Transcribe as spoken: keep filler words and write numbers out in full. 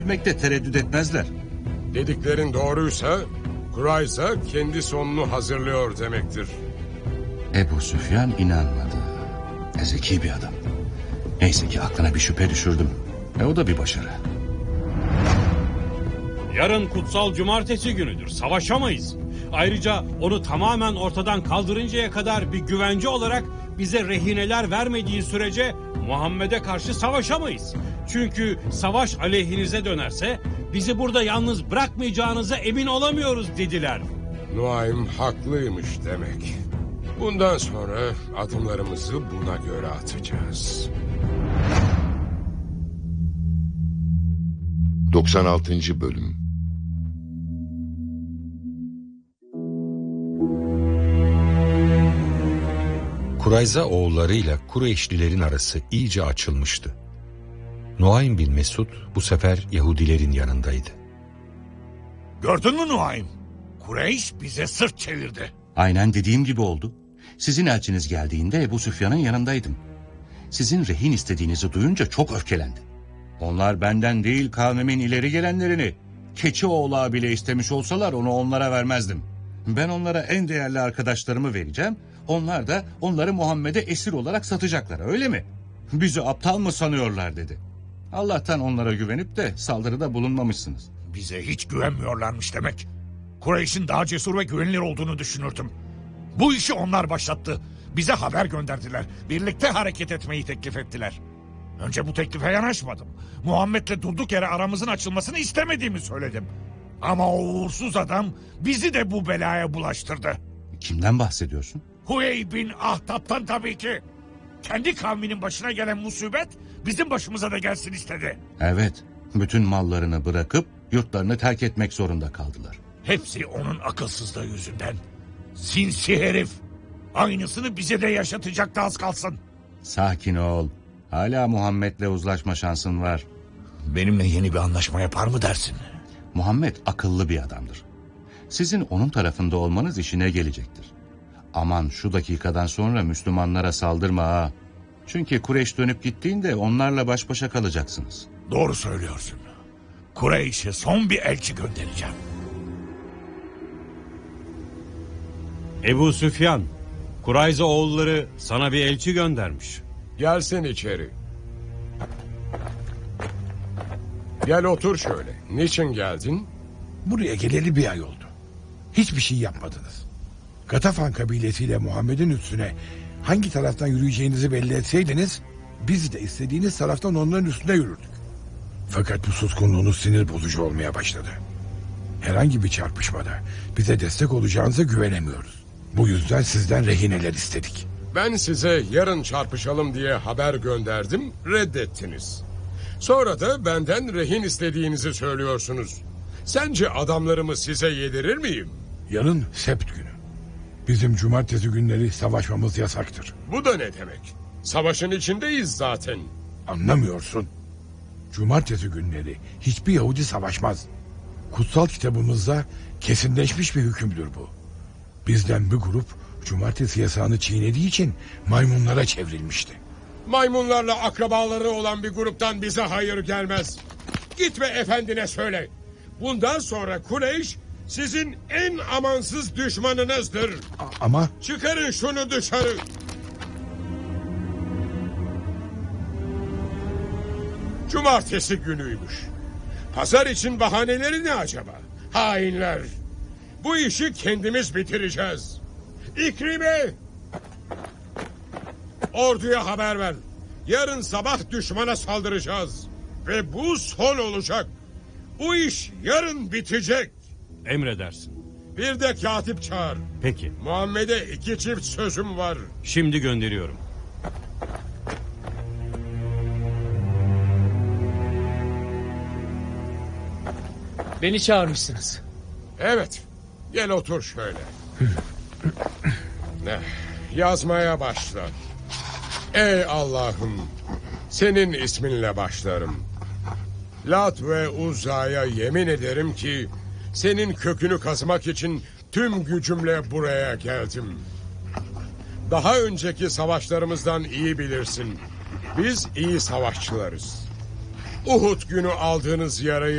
etmekte tereddüt etmezler. Dediklerin doğruysa Kurayza kendi sonunu hazırlıyor demektir. Ebu Süfyan inanmadı. Ne zeki bir adam. Neyse ki aklına bir şüphe düşürdüm. E o da bir başarı. Yarın kutsal cumartesi günüdür. Savaşamayız. Ayrıca onu tamamen ortadan kaldırıncaya kadar bir güvence olarak bize rehineler vermediği sürece Muhammed'e karşı savaşamayız. Çünkü savaş aleyhinize dönerse bizi burada yalnız bırakmayacağınıza emin olamıyoruz dediler. Nuaym haklıymış demek. Bundan sonra adımlarımızı buna göre atacağız. doksan altıncı Bölüm. Kurayza oğullarıyla Kureyşlilerin arası iyice açılmıştı. Nuaym bin Mesud bu sefer Yahudilerin yanındaydı. Gördün mü Nuaym? Kureyş bize sırt çevirdi. Aynen dediğim gibi oldu. Sizin elçiniz geldiğinde Ebu Süfyan'ın yanındaydım. Sizin rehin istediğinizi duyunca çok öfkelendi. Onlar benden değil kavmimin ileri gelenlerini, keçi oğlağı bile istemiş olsalar onu onlara vermezdim. Ben onlara en değerli arkadaşlarımı vereceğim. Onlar da onları Muhammed'e esir olarak satacaklar, öyle mi? Bizi aptal mı sanıyorlar dedi. Allah'tan onlara güvenip de saldırıda bulunmamışsınız. Bize hiç güvenmiyorlarmış demek. Kureyş'in daha cesur ve güvenilir olduğunu düşünürdüm. Bu işi onlar başlattı. Bize haber gönderdiler. Birlikte hareket etmeyi teklif ettiler. Önce bu teklife yanaşmadım. Muhammed'le durduk yere aramızın açılmasını istemediğimi söyledim. Ama o uğursuz adam bizi de bu belaya bulaştırdı. Kimden bahsediyorsun? Huyey bin Ahtab'tan tabii ki. Kendi kavminin başına gelen musibet bizim başımıza da gelsin istedi. Evet, bütün mallarını bırakıp yurtlarını terk etmek zorunda kaldılar. Hepsi onun akılsızlığı yüzünden. Sinsi herif. Aynısını bize de yaşatacaktı az kalsın. Sakin ol. Hala Muhammed'le uzlaşma şansın var. Benimle yeni bir anlaşma yapar mı dersin? Muhammed akıllı bir adamdır. Sizin onun tarafında olmanız işine gelecektir. Aman şu dakikadan sonra Müslümanlara saldırma ha. Çünkü Kureyş dönüp gittiğinde onlarla baş başa kalacaksınız. Doğru söylüyorsun. Kureyş'e son bir elçi göndereceğim. Ebu Süfyan, Kurayza oğulları sana bir elçi göndermiş. Gelsin içeri. Gel otur şöyle. Niçin geldin? Buraya geleli bir ay oldu. Hiçbir şey yapmadınız. Gatafan kabilesiyle Muhammed'in üstüne hangi taraftan yürüyeceğinizi belli etseydiniz, biz de istediğiniz taraftan onların üstüne yürürdük. Fakat bu suskunluğunuz sinir bozucu olmaya başladı. Herhangi bir çarpışmada bize destek olacağınıza güvenemiyoruz. Bu yüzden sizden rehineler istedik. Ben size yarın çarpışalım diye haber gönderdim, reddettiniz. Sonra da benden rehin istediğinizi söylüyorsunuz. Sence adamlarımı size yedirir miyim? Yarın sept günü. Bizim cumartesi günleri savaşmamız yasaktır. Bu da ne demek? Savaşın içindeyiz zaten. Anlamıyorsun. Cumartesi günleri hiçbir Yahudi savaşmaz. Kutsal kitabımızda kesinleşmiş bir hükümdür bu. Bizden bir grup cumartesi yasağını çiğnediği için maymunlara çevrilmişti. Maymunlarla akrabaları olan bir gruptan bize hayır gelmez. Git ve efendine söyle. Bundan sonra Kureyş sizin en amansız düşmanınızdır. A- ama... Çıkarın şunu dışarı. Cumartesi günüymüş. Pazar için bahaneleri ne acaba? Hainler. Bu işi kendimiz bitireceğiz. İkrime! Orduya haber ver. Yarın sabah düşmana saldıracağız. Ve bu son olacak. Bu iş yarın bitecek. Emredersin. Bir de katip çağır. Peki. Muhammed'e iki çift sözüm var. Şimdi gönderiyorum. Beni çağırmışsınız. Evet. Gel otur şöyle. Ne? Yazmaya başla. Ey Allah'ım, senin isminle başlarım. Lat ve Uzza'ya yemin ederim ki senin kökünü kazmak için tüm gücümle buraya geldim. Daha önceki savaşlarımızdan iyi bilirsin. Biz iyi savaşçılarız. Uhud günü aldığınız yarayı